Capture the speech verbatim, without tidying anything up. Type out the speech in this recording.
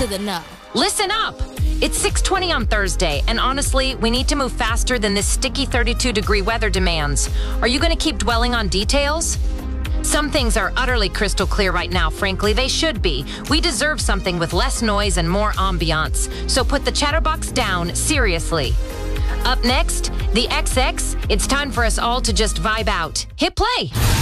to the know. Listen up! It's six twenty on Thursday, and honestly, we need to move faster than this sticky thirty-two degree weather demands. Are you going to keep dwelling on details? Some things are utterly crystal clear right now, frankly. They should be. We deserve something with less noise and more ambiance. So put the chatterbox down, seriously. Up next, the X X. It's time for us all to just vibe out. Hit play!